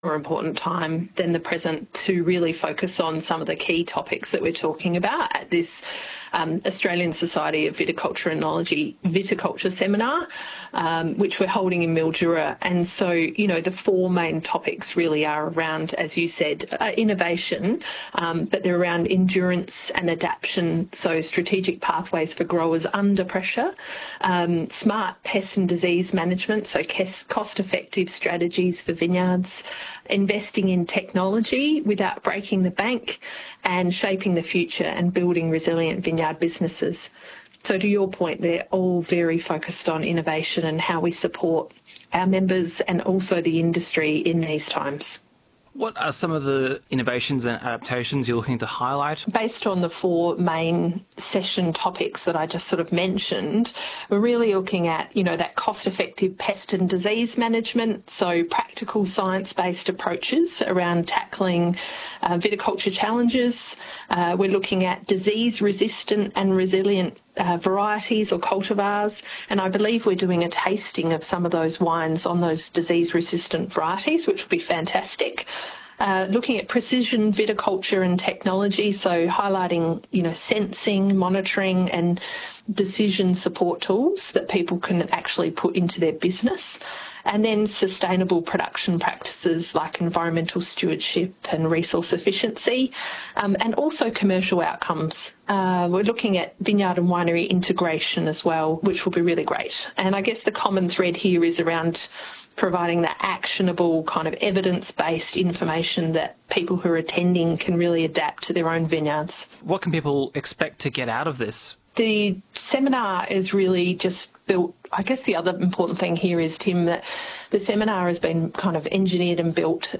more important time than the present to really focus on some of the key topics that we're talking about at this Australian Society of Viticulture and Enology Viticulture Seminar, which we're holding in Mildura. And so, the four main topics really are around, as you said, innovation, but they're around endurance and adaptation, so strategic pathways for growers under pressure, smart pest and disease management, so cost-effective strategies for vineyards, investing in technology without breaking the bank, and shaping the future and building resilient vineyard businesses. So to your point, they're all very focused on innovation and how we support our members and also the industry in these times. What are some of the innovations and adaptations you're looking to highlight? Based on the four main session topics that I just sort of mentioned, we're really looking at, that cost-effective pest and disease management, so practical science-based approaches around tackling viticulture challenges. We're looking at disease-resistant and resilient varieties or cultivars, and I believe we're doing a tasting of some of those wines on those disease-resistant varieties, which will be fantastic. Looking at precision viticulture and technology, so highlighting, sensing, monitoring and decision support tools that people can actually put into their business. And then sustainable production practices like environmental stewardship and resource efficiency, and also commercial outcomes. We're looking at vineyard and winery integration as well, which will be really great. And I guess the common thread here is around providing the actionable kind of evidence-based information that people who are attending can really adapt to their own vineyards. What can people expect to get out of this? The seminar is really just built, I guess the other important thing here is, Tim, that the seminar has been kind of engineered and built